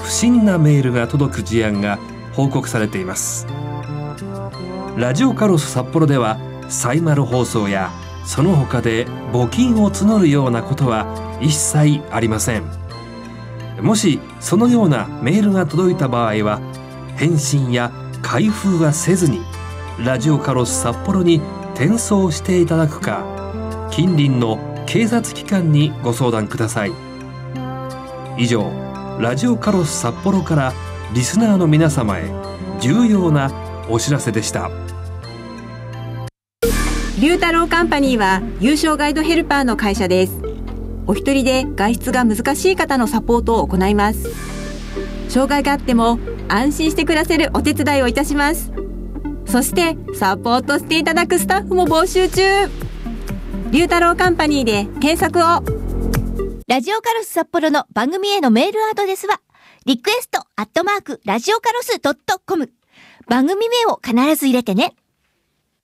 不審なメールが届く事案が報告されています。ラジオカロス札幌ではサイマル放送やその他で募金を募るようなことは一切ありません。もしそのようなメールが届いた場合は返信や開封はせずにラジオカロス札幌に転送していただくか、近隣の警察機関にご相談ください。以上、ラジオカロス札幌からリスナーの皆様へ重要なお知らせでした。 龍太郎カンパニーは優勝ガイドヘルパーの会社です。お一人で外出が難しい方のサポートを行います。障害があっても安心して暮らせるお手伝いをいたします。そしてサポートしていただくスタッフも募集中。龍太郎カンパニーで検索を。 ラジオカロス札幌の番組へのメールアドレスはrequest@radiocalros.com。番組名を必ず入れてね。